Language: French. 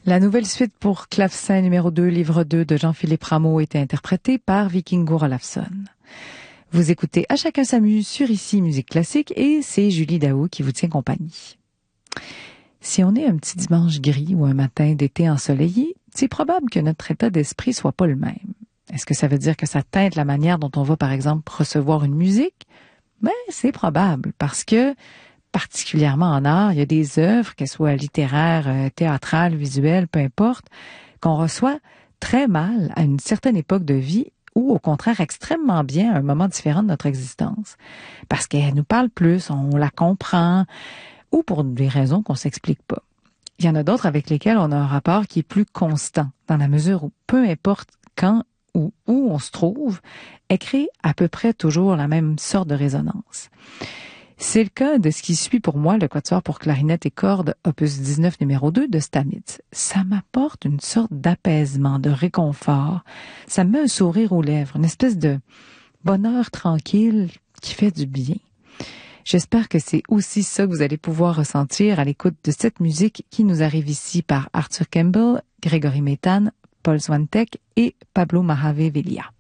La nouvelle suite pour clavecin numéro 2, livre 2 de Jean-Philippe Rameau était interprétée par Vikingur Olafsson. Vous écoutez À chacun s'amuse sur Ici Musique Classique et c'est Julie Daou qui vous tient compagnie. Si on est un petit dimanche gris ou un matin d'été ensoleillé, c'est probable que notre état d'esprit soit pas le même. Est-ce que ça veut dire que ça teinte la manière dont on va, par exemple, recevoir une musique? Ben, c'est probable parce que particulièrement en art, il y a des œuvres, qu'elles soient littéraires, théâtrales, visuelles, peu importe, qu'on reçoit très mal à une certaine époque de vie ou au contraire extrêmement bien à un moment différent de notre existence. Parce qu'elle nous parle plus, on la comprend, ou pour des raisons qu'on s'explique pas. Il y en a d'autres avec lesquelles on a un rapport qui est plus constant, dans la mesure où peu importe quand ou où on se trouve, elle crée à peu près toujours la même sorte de résonance. C'est le cas de ce qui suit pour moi le quatuor pour clarinette et cordes opus 19 numéro 2 de Stamitz. Ça m'apporte une sorte d'apaisement, de réconfort. Ça me met un sourire aux lèvres, une espèce de bonheur tranquille qui fait du bien. J'espère que c'est aussi ça que vous allez pouvoir ressentir à l'écoute de cette musique qui nous arrive ici par Arthur Campbell, Grégory Métan, Paul Swantek et Pablo Mahavé-Velia.